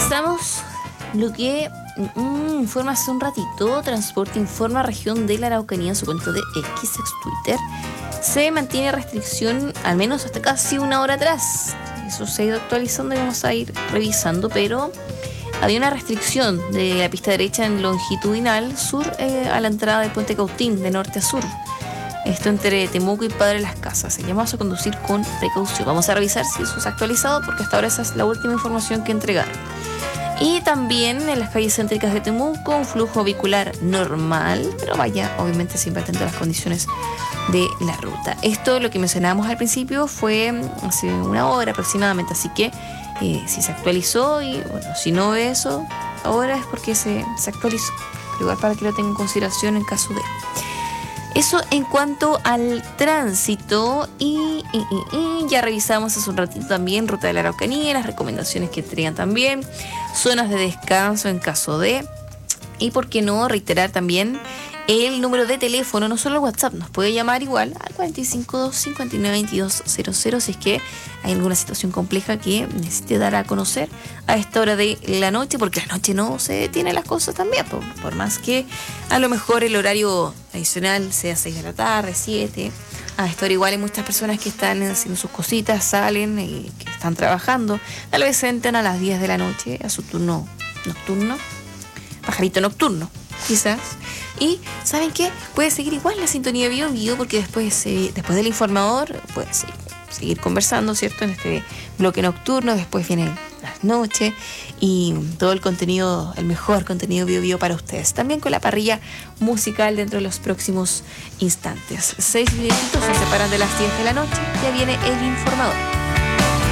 revisamos lo que informa hace un ratito. Transporte informa: región de la Araucanía en su cuenta de X, ex Twitter, se mantiene restricción al menos hasta casi una hora atrás. Eso se ha ido actualizando y vamos a ir revisando, pero había una restricción de la pista derecha en longitudinal sur a la entrada del puente Cautín, de norte a sur. Esto entre Temuco y Padre Las Casas. Llamamos a conducir con precaución. Vamos a revisar si eso se ha actualizado, porque hasta ahora esa es la última información que entregaron. Y también en las calles céntricas de Temuco, un flujo vehicular normal, pero vaya, obviamente siempre atento a las condiciones de la ruta. Esto, lo que mencionábamos al principio, fue hace una hora aproximadamente, así que si se actualizó, y bueno, si no ve eso ahora es porque se actualizó. Igual para que lo tengan en consideración en caso de... Eso en cuanto al tránsito. Y ya revisamos hace un ratito también ruta de la Araucanía, las recomendaciones que entregan también, zonas de descanso en caso de... Y por qué no reiterar también el número de teléfono, no solo el WhatsApp, nos puede llamar igual al 452-592200 si es que hay alguna situación compleja que necesite dar a conocer a esta hora de la noche, porque la noche no se detienen las cosas también, por más que a lo mejor el horario tradicional sea 6 de la tarde, 7. A esta hora igual hay muchas personas que están haciendo sus cositas, salen y que están trabajando, tal vez entran a las 10 de la noche a su turno nocturno, pajarito nocturno quizás. Y ¿saben qué? Puede seguir igual la sintonía Bio Bio, porque después del informador puede seguir conversando, ¿cierto? En este bloque nocturno. Después vienen las noches y todo el contenido, el mejor contenido Bio Bio para ustedes. También con la parrilla musical dentro de los próximos instantes. 6 minutitos se separan de las 10 de la noche. Ya viene el informador.